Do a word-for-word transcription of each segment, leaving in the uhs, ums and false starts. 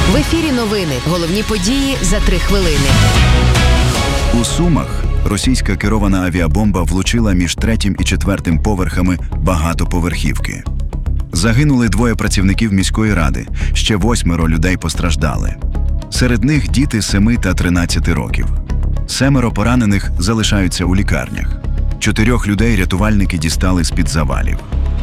В ефірі новини. Головні події за три хвилини. У Сумах російська керована авіабомба влучила між третім і четвертим поверхами багатоповерхівки. Загинули двоє працівників міської ради, ще восьмеро людей постраждали. Серед них діти семи та тринадцяти років. Семеро поранених залишаються у лікарнях. Чотирьох людей рятувальники дістали з-під завалів.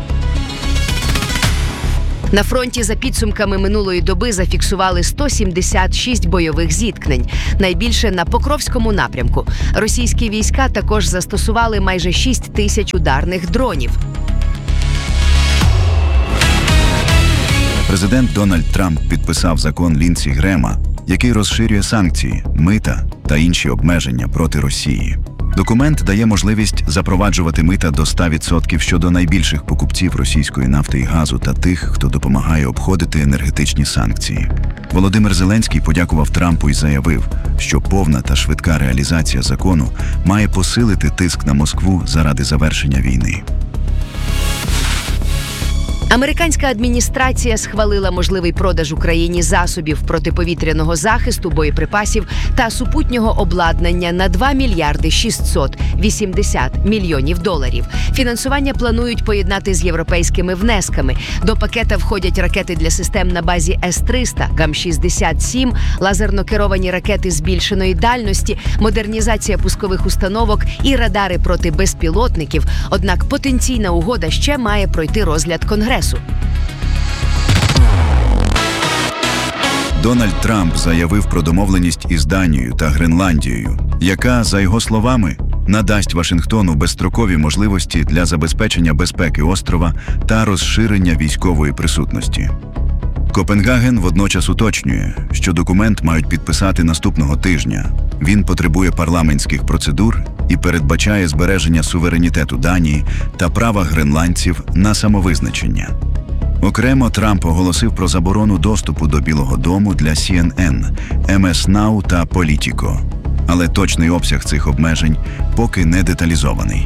На фронті за підсумками минулої доби зафіксували сто сімдесят шість бойових зіткнень. Найбільше на Покровському напрямку. Російські війська також застосували майже шість тисяч ударних дронів. Президент Дональд Трамп підписав закон Лінсі Грема, який розширює санкції, мита та інші обмеження проти Росії. Документ дає можливість запроваджувати мита до ста відсотків щодо найбільших покупців російської нафти і газу та тих, хто допомагає обходити енергетичні санкції. Володимир Зеленський подякував Трампу і заявив, що повна та швидка реалізація закону має посилити тиск на Москву заради завершення війни. Американська адміністрація схвалила можливий продаж Україні засобів протиповітряного захисту, боєприпасів та супутнього обладнання на два мільярди шістсот вісімдесят мільйонів доларів. Фінансування планують поєднати з європейськими внесками. До пакета входять ракети для систем на базі С триста, Гам шістдесят сім, лазерно-керовані ракети збільшеної дальності, модернізація пускових установок і радари проти безпілотників. Однак потенційна угода ще має пройти розгляд Конгресу. Дональд Трамп заявив про домовленість із Данією та Гренландією, яка, за його словами, надасть Вашингтону безстрокові можливості для забезпечення безпеки острова та розширення військової присутності. Копенгаген водночас уточнює, що документ мають підписати наступного тижня. Він потребує парламентських процедур і передбачає збереження суверенітету Данії та права гренландців на самовизначення. Окремо Трамп оголосив про заборону доступу до Білого дому для Сі Ен Ен, Ем Ес Нау та Політіко. Але точний обсяг цих обмежень поки не деталізований.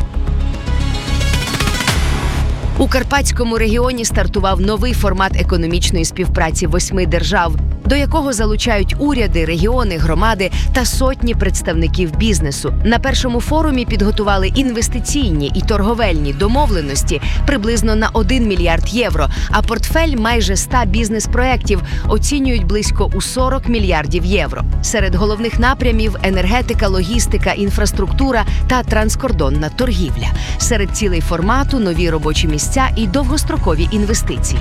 У Карпатському регіоні стартував новий формат економічної співпраці восьми держав, до якого залучають уряди, регіони, громади та сотні представників бізнесу. На першому форумі підготували інвестиційні і торговельні домовленості приблизно на один мільярд євро, а портфель майже ста бізнес-проєктів оцінюють близько у сорок мільярдів євро. Серед головних напрямів – енергетика, логістика, інфраструктура та транскордонна торгівля. Серед цілей формату – нові робочі місця і довгострокові інвестиції.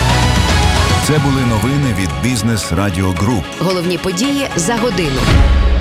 Це були новини від Бізнес Радіо Груп. Головні події за годину.